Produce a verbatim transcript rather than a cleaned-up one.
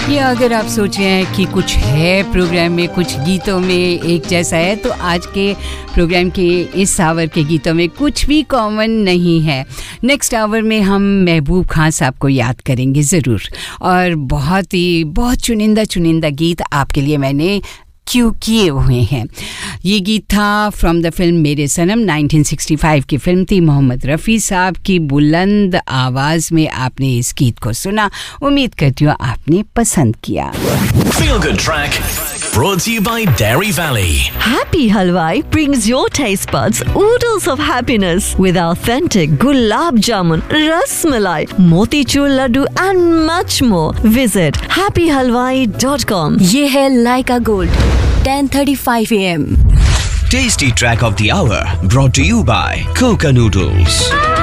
ये अगर आप सोच रहे हैं कि कुछ है प्रोग्राम में, कुछ गीतों में एक जैसा है, तो आज के प्रोग्राम के इस आवर के गीतों में कुछ भी कॉमन नहीं है। नेक्स्ट आवर में हम महबूब खान साहब को याद करेंगे ज़रूर, और बहुत ही बहुत चुनिंदा चुनिंदा गीत आपके लिए मैंने क्यों किए हुए हैं। ये गीत था फ्रॉम द फिल्म मेरे सनम, नाइनटीन सिक्सटी फाइव की फिल्म थी। मोहम्मद रफ़ी साहब की बुलंद आवाज़ में आपने इस गीत को सुना। उम्मीद करती हूँ आपने पसंद किया। Feel Good Track brought to you by Dairy Valley. Happy Halwai brings your taste buds oodles of happiness with authentic gulab jamun, ras malai, motichur laddu and much more. Visit happy halwai dot com. ये है लाइका gold, ten thirty five A M. Tasty Track of the Hour brought to you by Coca Noodles.